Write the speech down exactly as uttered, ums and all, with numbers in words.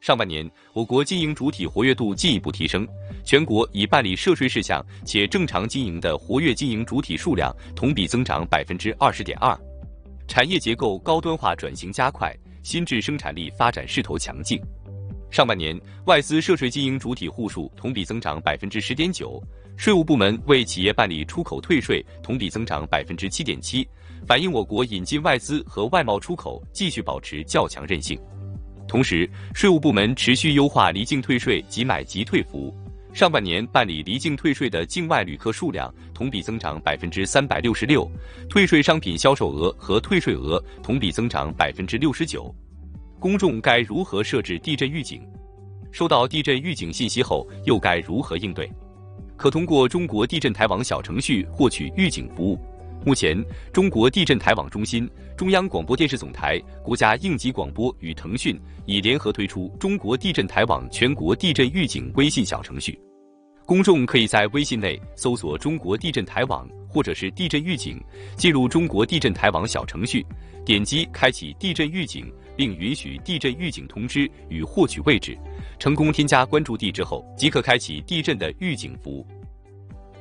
上半年，我国经营主体活跃度进一步提升，全国已办理涉税事项且正常经营的活跃经营主体数量同比增长百分之二十点二，产业结构高端化转型加快，新质生产力发展势头强劲。上半年，外资涉税经营主体户数同比增长百分之十点九，税务部门为企业办理出口退税同比增长百分之七点七，反映我国引进外资和外贸出口继续保持较强韧性。同时，税务部门持续优化离境退税及买即退服务。上半年办理离境退税的境外旅客数量同比增长百分之三百六十六，退税商品销售额和退税额同比增长百分之六十九。公众该如何设置地震预警？收到地震预警信息后，又该如何应对？可通过中国地震台网小程序获取预警服务。目前，中国地震台网中心、中央广播电视总台、国家应急广播与腾讯已联合推出中国地震台网全国地震预警微信小程序。公众可以在微信内搜索中国地震台网或者是地震预警，进入中国地震台网小程序，点击开启地震预警，并允许地震预警通知与获取位置，成功添加关注地之后，即可开启地震的预警服务。